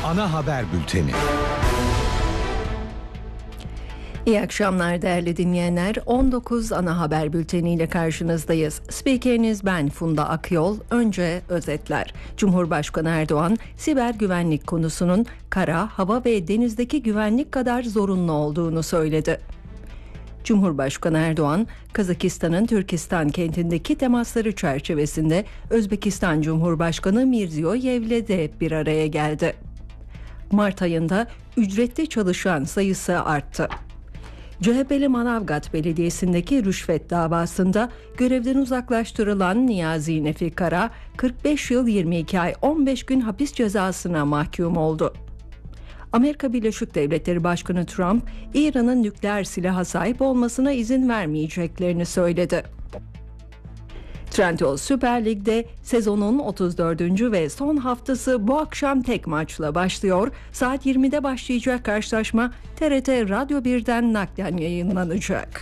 Ana haber bülteni. İyi akşamlar değerli dinleyenler. 19 ana haber bülteniyle karşınızdayız. Spikeriniz ben Funda Akyol. Önce özetler. Cumhurbaşkanı Erdoğan, siber güvenlik konusunun kara, hava ve denizdeki güvenlik kadar zorunlu olduğunu söyledi. Cumhurbaşkanı Erdoğan, Kazakistan'ın Türkistan kentindeki temasları çerçevesinde Özbekistan Cumhurbaşkanı Mirziyoyev'le de bir araya geldi. Mart ayında ücretli çalışan sayısı arttı. CHP'li Manavgat Belediyesi'ndeki rüşvet davasında görevden uzaklaştırılan Niyazi Nefi Kara, 45 yıl 22 ay 15 gün hapis cezasına mahkum oldu. Amerika Birleşik Devletleri Başkanı Trump, İran'ın nükleer silaha sahip olmasına izin vermeyeceklerini söyledi. Trendyol Süper Lig'de sezonun 34. ve son haftası bu akşam tek maçla başlıyor. Saat 20'de başlayacak karşılaşma TRT Radyo 1'den naklen yayınlanacak.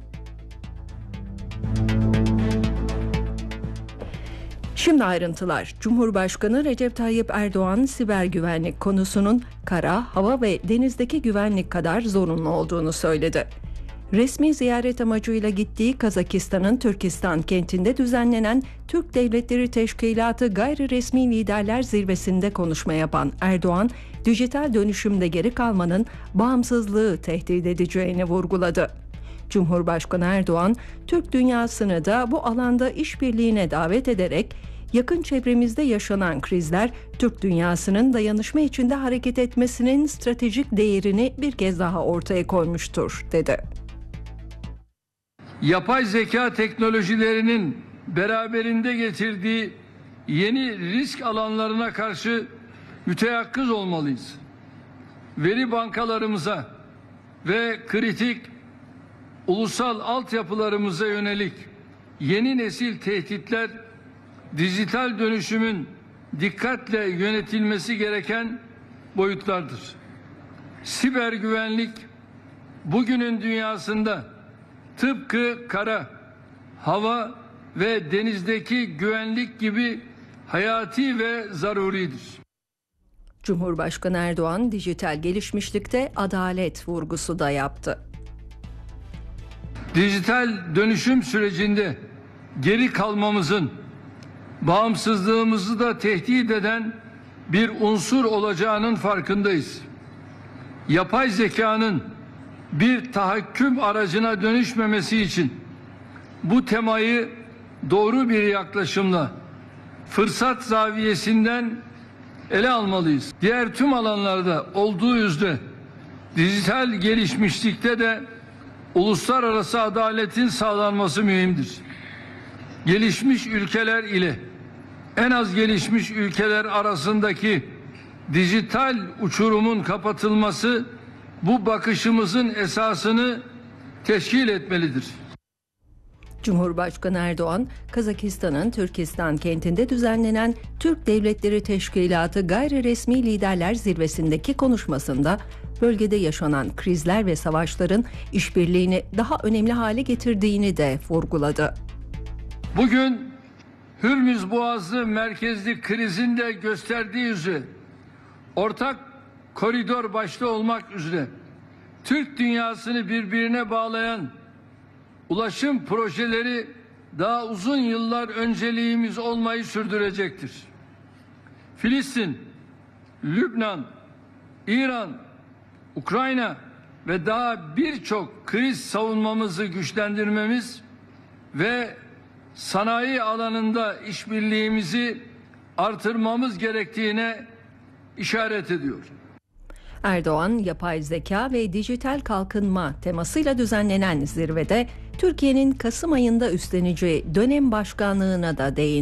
Şimdi ayrıntılar. Cumhurbaşkanı Recep Tayyip Erdoğan, siber güvenlik konusunun kara, hava ve denizdeki güvenlik kadar zorunlu olduğunu söyledi. Resmi ziyaret amacıyla gittiği Kazakistan'ın Türkistan kentinde düzenlenen Türk Devletleri Teşkilatı Gayri Resmi Liderler Zirvesi'nde konuşma yapan Erdoğan, dijital dönüşümde geri kalmanın bağımsızlığı tehdit edeceğini vurguladı. Cumhurbaşkanı Erdoğan, Türk dünyasını da bu alanda işbirliğine davet ederek, yakın çevremizde yaşanan krizler, Türk dünyasının dayanışma içinde hareket etmesinin stratejik değerini bir kez daha ortaya koymuştur, dedi. Yapay zeka teknolojilerinin beraberinde getirdiği yeni risk alanlarına karşı müteyakkız olmalıyız. Veri bankalarımıza ve kritik ulusal altyapılarımıza yönelik yeni nesil tehditler, dijital dönüşümün dikkatle yönetilmesi gereken boyutlardır. Siber güvenlik bugünün dünyasında tıpkı kara, hava ve denizdeki güvenlik gibi hayati ve zaruridir. Cumhurbaşkanı Erdoğan, dijital gelişmişlikte adalet vurgusu da yaptı. Dijital dönüşüm sürecinde geri kalmamızın, bağımsızlığımızı da tehdit eden bir unsur olacağının farkındayız. Yapay zekanın bir tahakküm aracına dönüşmemesi için bu temayı doğru bir yaklaşımla, fırsat zaviyesinden ele almalıyız. Diğer tüm alanlarda olduğu üzere dijital gelişmişlikte de uluslararası adaletin sağlanması mühimdir. Gelişmiş ülkeler ile en az gelişmiş ülkeler arasındaki dijital uçurumun kapatılması bu bakışımızın esasını teşkil etmelidir. Cumhurbaşkanı Erdoğan, Kazakistan'ın Türkistan kentinde düzenlenen Türk Devletleri Teşkilatı Gayri Resmi Liderler Zirvesi'ndeki konuşmasında bölgede yaşanan krizler ve savaşların işbirliğini daha önemli hale getirdiğini de vurguladı. Bugün Hürmüz Boğazı merkezli krizin de gösterdiği üzere ortak koridor başta olmak üzere Türk dünyasını birbirine bağlayan ulaşım projeleri daha uzun yıllar önceliğimiz olmayı sürdürecektir. Filistin, Lübnan, İran, Ukrayna ve daha birçok kriz savunmamızı güçlendirmemiz ve sanayi alanında işbirliğimizi artırmamız gerektiğine işaret ediyor. Erdoğan, yapay zeka ve dijital kalkınma temasıyla düzenlenen zirvede Türkiye'nin Kasım ayında üstleneceği dönem başkanlığına da değindi.